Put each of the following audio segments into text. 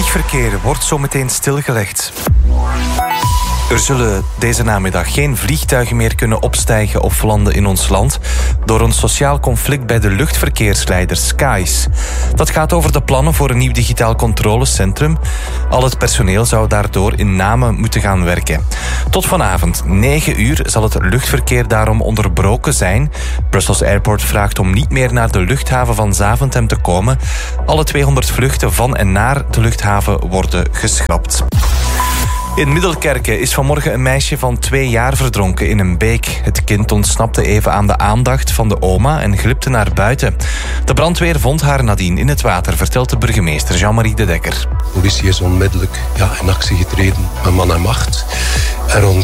Vliegverkeer wordt zometeen stilgelegd. Er zullen deze namiddag geen vliegtuigen meer kunnen opstijgen of landen in ons land door een sociaal conflict bij de luchtverkeersleider Skies. Dat gaat over de plannen voor een nieuw digitaal controlecentrum. Al het personeel zou daardoor in Namen moeten gaan werken. Tot vanavond 9 uur zal het luchtverkeer daarom onderbroken zijn. Brussels Airport vraagt om niet meer naar de luchthaven van Zaventem te komen. Alle 200 vluchten van en naar de luchthaven worden geschrapt. In Middelkerke is vanmorgen een meisje van 2 jaar verdronken in een beek. Het kind ontsnapte even aan de aandacht van de oma en glipte naar buiten. De brandweer vond haar nadien in het water, vertelt de burgemeester Jean-Marie de Dekker. De politie is onmiddellijk in actie getreden met man en macht. En rond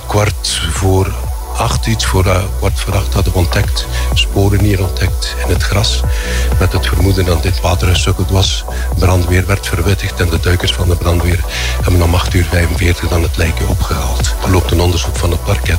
7:15, iets voor 7:15 hadden we ontdekt, sporen hier ontdekt in het gras. Met het vermoeden dat dit water gesukkeld was. Brandweer werd verwittigd en de duikers van de brandweer hebben om 8:45 dan het lijkje opgehaald. Er loopt een onderzoek van het parket.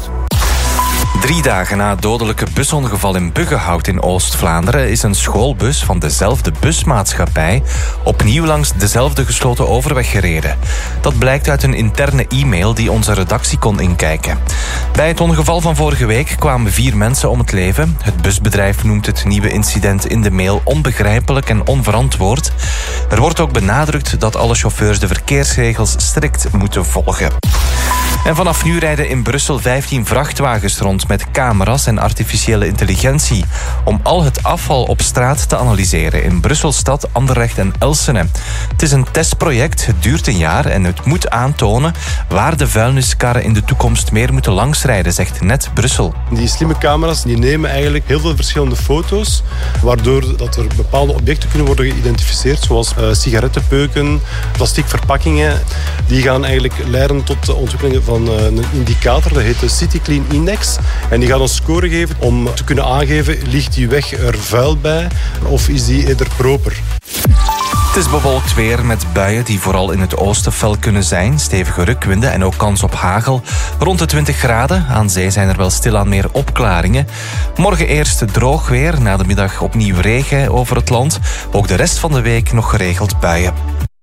3 dagen na het dodelijke busongeval in Buggenhout in Oost-Vlaanderen is een schoolbus van dezelfde busmaatschappij opnieuw langs dezelfde gesloten overweg gereden. Dat blijkt uit een interne e-mail die onze redactie kon inkijken. Bij het ongeval van vorige week kwamen 4 mensen om het leven. Het busbedrijf noemt het nieuwe incident in de mail onbegrijpelijk en onverantwoord. Er wordt ook benadrukt dat alle chauffeurs de verkeersregels strikt moeten volgen. En vanaf nu rijden in Brussel 15 vrachtwagens rond met camera's en artificiële intelligentie om al het afval op straat te analyseren in Brusselstad, Anderlecht en Elsene. Het is een testproject, het duurt een jaar en het moet aantonen waar de vuilniskarren in de toekomst meer moeten langsrijden, zegt Net Brussel. Die slimme camera's die nemen eigenlijk heel veel verschillende foto's, waardoor dat er bepaalde objecten kunnen worden geïdentificeerd, zoals sigarettenpeuken, plastic verpakkingen. Die gaan eigenlijk leiden tot de ontwikkeling van een indicator, dat heet de City Clean Index. En die gaat ons score geven om te kunnen aangeven, ligt die weg er vuil bij of is die eerder proper. Het is bewolkt weer met buien die vooral in het oosten fel kunnen zijn. Stevige rukwinden en ook kans op hagel. Rond de 20 graden. Aan zee zijn er wel stilaan meer opklaringen. Morgen eerst droog weer. Na de middag opnieuw regen over het land. Ook de rest van de week nog geregeld buien.